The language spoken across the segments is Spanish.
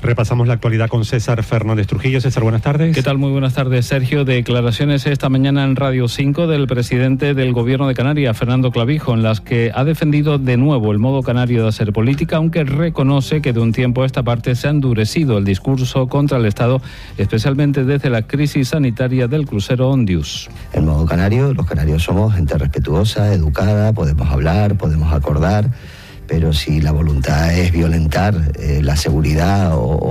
Repasamos la actualidad con César Fernández Trujillo. César, buenas tardes. ¿Qué tal? Muy buenas tardes, Sergio. Declaraciones esta mañana en Radio 5 del presidente del Gobierno de Canarias, Fernando Clavijo, en las que ha defendido de nuevo el modo canario de hacer política, aunque reconoce que de un tiempo a esta parte se ha endurecido el discurso contra el Estado, especialmente desde la crisis sanitaria del crucero Ondius. El modo canario, los canarios somos gente respetuosa, educada, podemos hablar, podemos acordar, pero si la voluntad es violentar la seguridad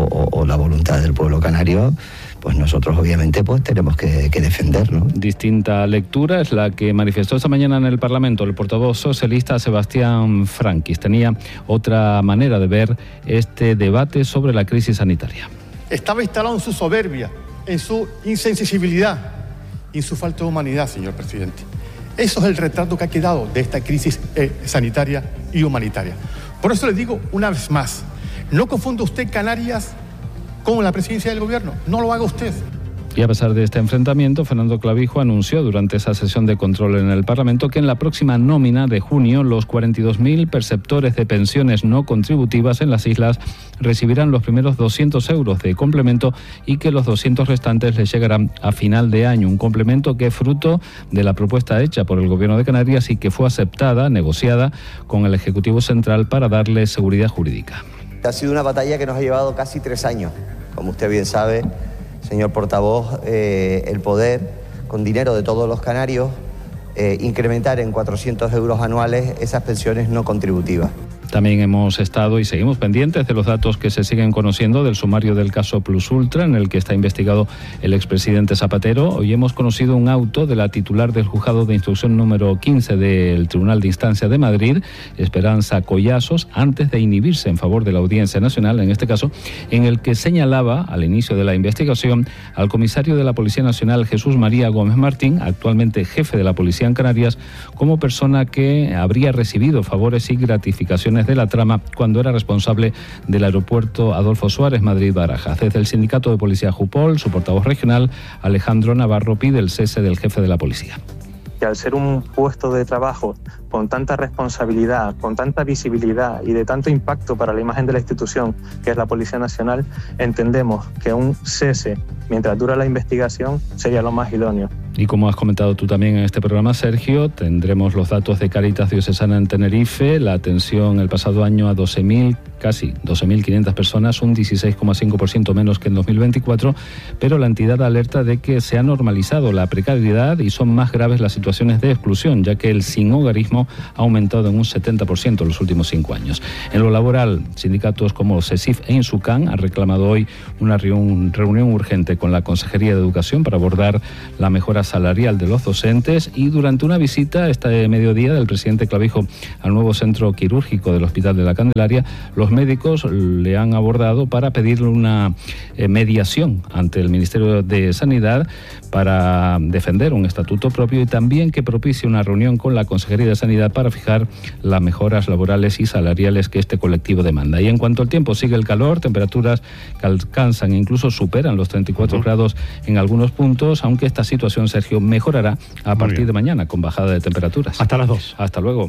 o la voluntad del pueblo canario, pues nosotros obviamente pues tenemos que defender, ¿no? Distinta lectura es la que manifestó esta mañana en el Parlamento el portavoz socialista Sebastián Franquis. Tenía otra manera de ver este debate sobre la crisis sanitaria. Estaba instalado en su soberbia, en su insensibilidad y en su falta de humanidad, señor presidente. Eso es el retrato que ha quedado de esta crisis sanitaria y humanitaria. Por eso le digo una vez más, no confunda usted Canarias con la presidencia del gobierno, no lo haga usted. Y a pesar de este enfrentamiento, Fernando Clavijo anunció durante esa sesión de control en el Parlamento que en la próxima nómina de junio los 42.000 perceptores de pensiones no contributivas en las islas recibirán los primeros 200 euros de complemento y que los 200 restantes les llegarán a final de año. Un complemento que es fruto de la propuesta hecha por el Gobierno de Canarias y que fue aceptada, negociada con el Ejecutivo Central para darle seguridad jurídica. Ha sido una batalla que nos ha llevado casi 3 años, como usted bien sabe, señor portavoz, el poder, con dinero de todos los canarios, incrementar en 400 euros anuales esas pensiones no contributivas. También hemos estado y seguimos pendientes de los datos que se siguen conociendo del sumario del caso Plus Ultra, en el que está investigado el expresidente Zapatero. Hoy hemos conocido un auto de la titular del juzgado de instrucción número 15 del Tribunal de Instancia de Madrid, Esperanza Collazos, antes de inhibirse en favor de la Audiencia Nacional, en este caso, en el que señalaba al inicio de la investigación al comisario de la Policía Nacional, Jesús María Gómez Martín, actualmente jefe de la Policía en Canarias, como persona que habría recibido favores y gratificaciones de la trama cuando era responsable del aeropuerto Adolfo Suárez Madrid-Barajas. Desde el sindicato de policía Jupol, su portavoz regional, Alejandro Navarro, pide el cese del jefe de la policía. Que al ser un puesto de trabajo con tanta responsabilidad, con tanta visibilidad y de tanto impacto para la imagen de la institución, que es la Policía Nacional, entendemos que un cese mientras dura la investigación sería lo más idóneo. Y como has comentado tú también en este programa, Sergio, tendremos los datos de Cáritas Diocesana en Tenerife, la atención el pasado año a casi 12.500 personas, un 16,5% menos que en 2024, pero la entidad alerta de que se ha normalizado la precariedad y son más graves las situaciones de exclusión, ya que el sinhogarismo ha aumentado en un 70% en los últimos 5 años. En lo laboral, sindicatos como CESIF e INSUCAN han reclamado hoy una reunión urgente con la Consejería de Educación para abordar la mejora salarial de los docentes, y durante una visita este mediodía del presidente Clavijo al nuevo centro quirúrgico del Hospital de la Candelaria, los médicos le han abordado para pedirle una mediación ante el Ministerio de Sanidad para defender un estatuto propio y también que propicie una reunión con la Consejería de Sanidad para fijar las mejoras laborales y salariales que este colectivo demanda. Y en cuanto al tiempo, sigue el calor, temperaturas que alcanzan e incluso superan los 34 grados en algunos puntos, aunque esta situación, Sergio, mejorará a partir de mañana con bajada de temperaturas. Hasta las 2. Hasta luego.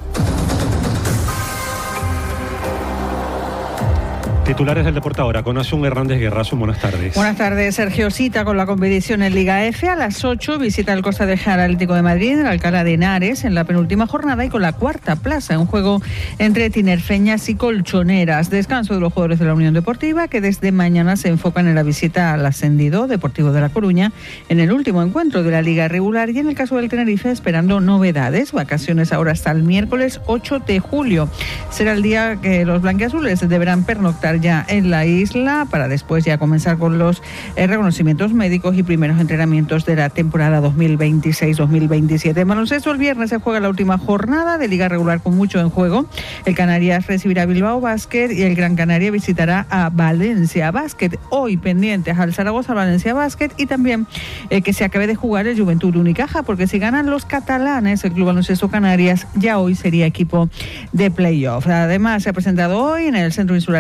Titulares del deporte ahora, con Asun Hernández Guerra. Asun, buenas tardes. Buenas tardes, Sergio. Cita con la competición en Liga F. A las 8 visita el Costa del Genaro Atlético de Madrid, el Alcalá de Henares, en la penúltima jornada y con la cuarta plaza, un juego entre tinerfeñas y colchoneras. Descanso de los jugadores de la Unión Deportiva, que desde mañana se enfocan en la visita al ascendido Deportivo de La Coruña, en el último encuentro de la Liga regular, y en el caso del Tenerife esperando novedades. Vacaciones ahora hasta el miércoles 8 de julio. Será el día que los blanquiazules deberán pernoctar ya en la isla para después ya comenzar con los reconocimientos médicos y primeros entrenamientos de la temporada 2026-2027. En baloncesto, el viernes se juega la última jornada de Liga regular con mucho en juego. El Canarias recibirá a Bilbao Basket y el Gran Canaria visitará a Valencia Basket. Hoy pendientes al Zaragoza Valencia Basket y también que se acabe de jugar el Juventud Unicaja, porque si ganan los catalanes, el Club Baloncesto Canarias ya hoy sería equipo de playoff. Además, se ha presentado hoy en el Centro Insular de Atletismo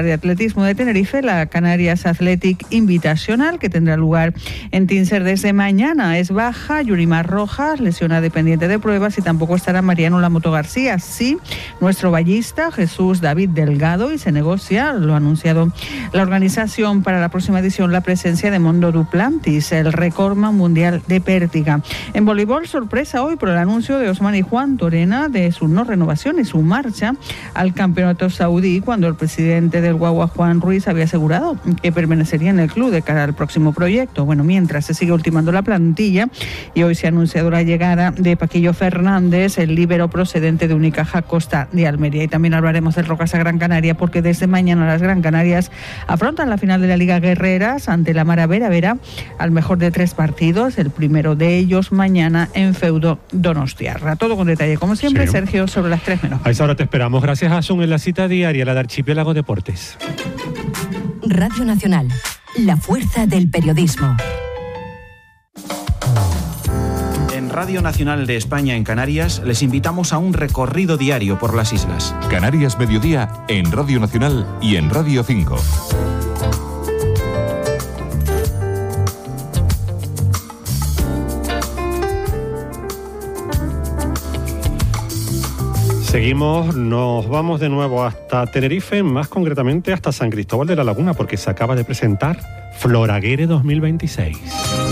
Atletismo de Tenerife, la Canarias Athletic Invitational, que tendrá lugar en Tíncer desde mañana. Es baja Yurimar Rojas, lesiona dependiente de pruebas, y tampoco estará Mariano Lamoto García. Sí, nuestro vallista Jesús David Delgado, y se negocia, lo ha anunciado la organización para la próxima edición, la presencia de Mondo Duplantis, el recordman mundial de pértiga. En voleibol, sorpresa hoy por el anuncio de Osman y Juan Torena de su no renovación y su marcha al campeonato saudí, cuando el presidente del Guagua, Juan Ruiz, había asegurado que permanecería en el club de cara al próximo proyecto. Bueno, mientras se sigue ultimando la plantilla, y hoy se ha anunciado la llegada de Paquillo Fernández, el líbero procedente de Unicaja Costa de Almería. Y también hablaremos del Rocasa Gran Canaria, porque desde mañana las Gran Canarias afrontan la final de la Liga Guerreras ante la Mara Vera, al mejor de 3 partidos, el primero de ellos mañana en feudo Donostiarra. Todo con detalle, como siempre, sí. Sergio, sobre las 3 menos. A esa hora te esperamos. Gracias, Asun, en la cita diaria, la de Archipiélago Deportes. Radio Nacional, la fuerza del periodismo. En Radio Nacional de España en Canarias les invitamos a un recorrido diario por las islas. Canarias Mediodía en Radio Nacional y en Radio 5. Seguimos, nos vamos de nuevo hasta Tenerife, más concretamente hasta San Cristóbal de la Laguna, porque se acaba de presentar Floraguere 2026.